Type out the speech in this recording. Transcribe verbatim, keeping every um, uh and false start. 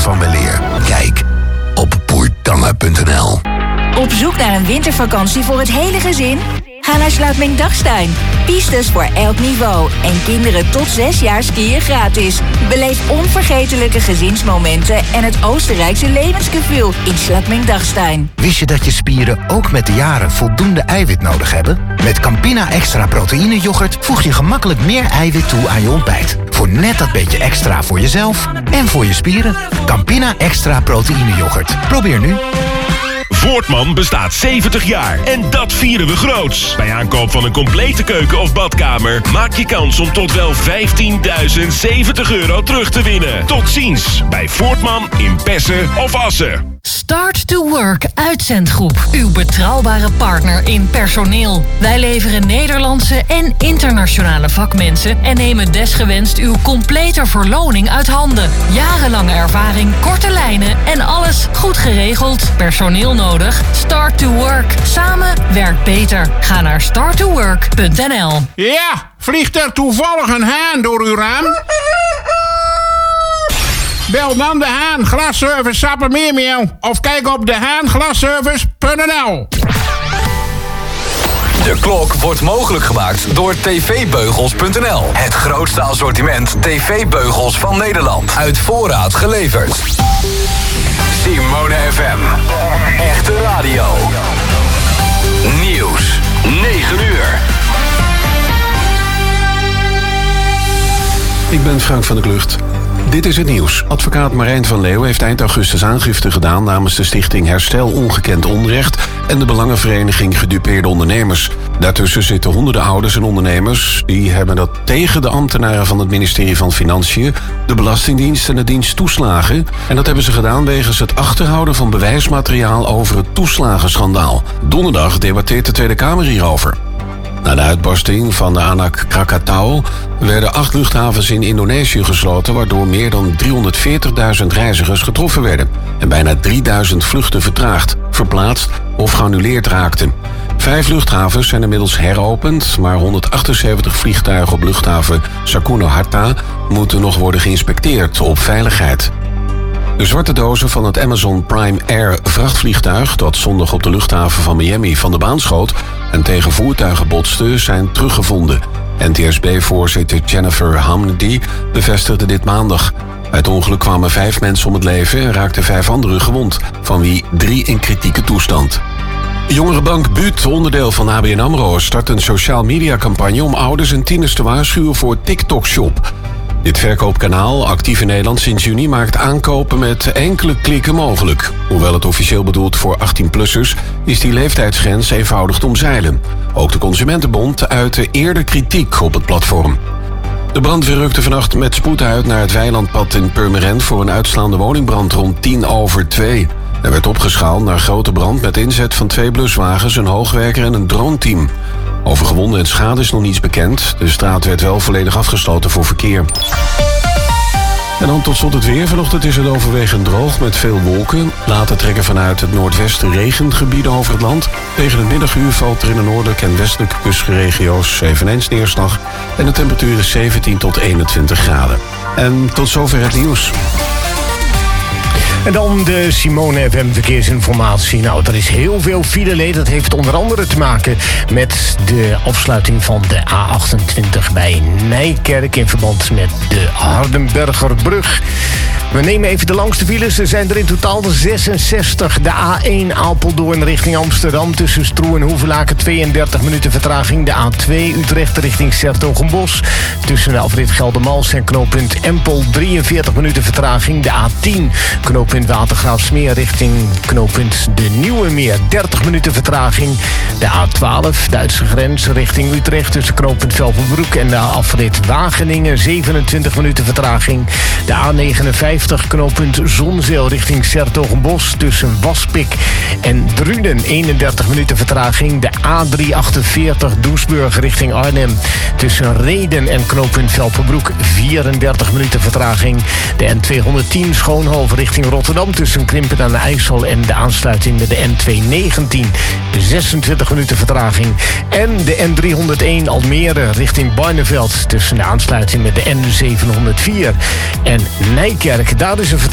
van weleer. Kijk op boertangen punt n l. Op zoek naar een wintervakantie voor het hele gezin? Ga naar Sluitming-Dachstein. Pistes voor elk niveau. En kinderen tot zes jaar skiën gratis. Beleef onvergetelijke gezinsmomenten en het Oostenrijkse levensgevoel in Sluitming-Dachstein. Wist je dat je spieren ook met de jaren voldoende eiwit nodig hebben? Met Campina Extra Proteïne Yoghurt voeg je gemakkelijk meer eiwit toe aan je ontbijt. Voor net dat beetje extra voor jezelf en voor je spieren. Campina Extra Proteïne Yoghurt. Probeer nu. Voortman bestaat zeventig jaar en dat vieren we groots. Bij aankoop van een complete keuken of badkamer maak je kans om tot wel vijftienduizend zeventig euro terug te winnen. Tot ziens bij Voortman in Pessen of Assen. Start to Work Uitzendgroep. Uw betrouwbare partner in personeel. Wij leveren Nederlandse en internationale vakmensen en nemen desgewenst uw complete verloning uit handen. Jarenlange ervaring, korte lijnen en alles goed geregeld. Personeel nodig? Start to Work. Samen werkt beter. Ga naar start to work punt n l. Ja, vliegt er toevallig een haan door uw raam? Bel dan de Haan Glasservice Sappemeermeeuw of kijk op de haan glasservice punt n l. De klok wordt mogelijk gemaakt door t v beugels punt n l. Het grootste assortiment tv-beugels van Nederland. Uit voorraad geleverd. Simone F M. Echte radio. Nieuws. negen uur. Ik ben Frank van der Klucht. Dit is het nieuws. Advocaat Marijn van Leeuw heeft eind augustus aangifte gedaan namens de stichting Herstel Ongekend Onrecht en de belangenvereniging Gedupeerde Ondernemers. Daartussen zitten honderden ouders en ondernemers. Die hebben dat tegen de ambtenaren van het ministerie van Financiën, de Belastingdienst en de dienst toeslagen. En dat hebben ze gedaan wegens het achterhouden van bewijsmateriaal over het toeslagenschandaal. Donderdag debatteert de Tweede Kamer hierover. Na de uitbarsting van de Anak Krakatau werden acht luchthavens in Indonesië gesloten, waardoor meer dan driehonderdveertigduizend reizigers getroffen werden en bijna drieduizend vluchten vertraagd, verplaatst of geannuleerd raakten. Vijf luchthavens zijn inmiddels heropend, maar honderdachtenzeventig vliegtuigen op luchthaven Soekarno-Hatta moeten nog worden geïnspecteerd op veiligheid. De zwarte dozen van het Amazon Prime Air vrachtvliegtuig dat zondag op de luchthaven van Miami van de baan schoot en tegen voertuigen botste, zijn teruggevonden. N T S B-voorzitter Jennifer Hamnedy bevestigde dit maandag. Bij het ongeluk kwamen vijf mensen om het leven en raakten vijf anderen gewond, van wie drie in kritieke toestand. Jongerenbank Buut, onderdeel van A B N AMRO, start een sociaal media campagne om ouders en tieners te waarschuwen voor TikTok Shop. Dit verkoopkanaal, actief in Nederland sinds juni, maakt aankopen met enkele klikken mogelijk. Hoewel het officieel bedoeld voor achttien-plussers, is die leeftijdsgrens eenvoudig te omzeilen. Ook de Consumentenbond uitte eerder kritiek op het platform. De brandweer rukte vannacht met spoed uit naar het Weilandpad in Purmerend voor een uitslaande woningbrand rond tien over twee. Er werd opgeschaald naar grote brand met inzet van twee bluswagens, een hoogwerker en een droneteam. Over gewonden en schade is nog niets bekend. De straat werd wel volledig afgesloten voor verkeer. En dan tot slot het weer. Vanochtend is het overwegend droog met veel wolken. Later trekken vanuit het noordwesten regengebieden over het land. Tegen het middaguur valt er in de noordelijke en westelijke kustregio's eveneens neerslag. En de temperatuur is zeventien tot eenentwintig graden. En tot zover het nieuws. En dan de Simone F M verkeersinformatie. Nou, er is heel veel file. Dat heeft onder andere te maken met de afsluiting van de A achtentwintig bij Nijkerk in verband met de Hardenbergerbrug. We nemen even de langste files. Er zijn er in totaal zesenzestig. De A één Apeldoorn richting Amsterdam tussen Stroe en Hoevelaken tweeëndertig minuten vertraging. De A twee Utrecht richting 's-Hertogenbosch tussen de afrit Geldermals en knooppunt Empel drieënveertig minuten vertraging. De A tien knooppunt Watergraafsmeer richting knooppunt De Nieuwe Meer dertig minuten vertraging. De A twaalf Duitse grens richting Utrecht tussen knooppunt Velpenbroek en de afrit Wageningen zevenentwintig minuten vertraging. De A negenenvijftig knooppunt Zonzeel richting 's-Hertogenbosch tussen Waspik en Drunen eenendertig minuten vertraging. De A driehonderdachtenveertig Doesburg richting Arnhem tussen Rheden en knooppunt Velpenbroek vierendertig minuten vertraging. De N tweehonderdtien Schoonhoven richting Rotterdam tussen Krimpen aan de IJssel en de aansluiting met de N tweehonderdnegentien zesentwintig minuten vertraging. En de N driehonderdéén Almere richting Barneveld tussen de aansluiting met de N zevenhonderdvier en Nijkerk. Daar is een